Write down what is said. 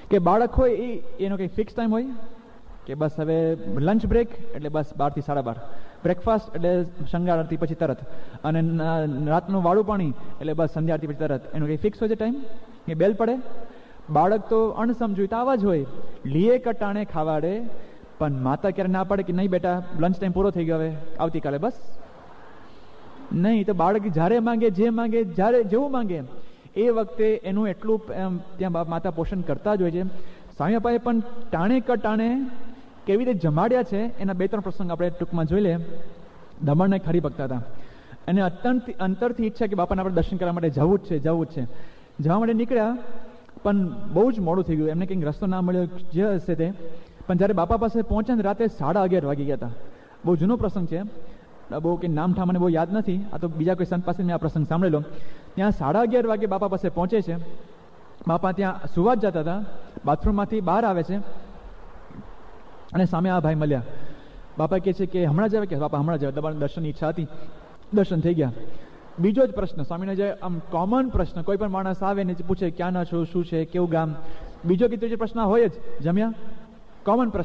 કે બાળક હોય એનો કંઈ ફિક્સ ટાઈમ હોય કે બસ હવે લંચ બ્રેક એટલે બસ 12 થી 12:30, બ્રેકફાસ્ટ એટલે શણગાર આરતી પછી તરત, અને રાતનું વાળું પાણી એટલે બસ સંધ્યા આરતી પછી તરત, એનો કંઈ ફિક્સ હોય છે ટાઈમ કે બેલ પડે? બાળક તો અણસમજુ તો આવા જ હોય, લીએ કટાણે ખાવાડે, પણ માતા ક્યારે ના પાડે કે નહીં બેટા લંચ ટાઈમ પૂરો થઈ ગયો, હવે આવતીકાલે બસ? નહીં, તો બાળક જ્યારે માંગે, જે માંગે, જ્યારે જેવું માંગે એ વખતે એનું એટલું ત્યાં માતા પોષણ કરતા જ હોય છે. સ્વામી બાપાએ પણ ટાણે કટાણે કેવી રીતે જમાડ્યા છે એના 2-3 પ્રસંગ આપણે ટૂંકમાં જોઈ લે. દમણના ખરી ભક્ત હતા, અને અંતરથી ઈચ્છા કે બાપાને આપણે દર્શન કરવા માટે જવું જ છે. જવા માટે નીકળ્યા, પણ બહુ જ મોડું થઈ ગયું, એમને કંઈક રસ્તો ના મળ્યો જે હશે તે. પણ જ્યારે બાપા પાસે પહોંચ્યા ને રાતે 11:30 વાગી ગયા હતા. બહુ જૂનો પ્રસંગ છે, બહુ કંઈ નામ ઠામ મને બહુ યાદ નથી, આ તો બીજા કોઈ સંત પાસે મેં આ પ્રસંગ સાંભળેલો. ત્યાં 11:30 વાગે બાપા પાસે પહોંચે છે. બાપા ત્યાં સુવા જ જતા હતા, બાથરૂમમાંથી બહાર આવે છે અને સામે આ ભાઈ મળ્યા. બાપા કહે છે કે હમણાં જ આવે? કે બાપા હમણાં જ આવે, તમારા દર્શનની ઈચ્છા હતી, દર્શન થઈ ગયા. બીજો જ પ્રશ્ન સ્વામીને, જે આમ કોમન પ્રશ્ન, કોઈ પણ માણસ આવે ને પૂછે ક્યાં ના છો, શું છે, કેવું ગામ, બીજો કે ત્રીજો પ્રશ્ન હોય જ, જમ્યા? કોમન પ્રશ્ન.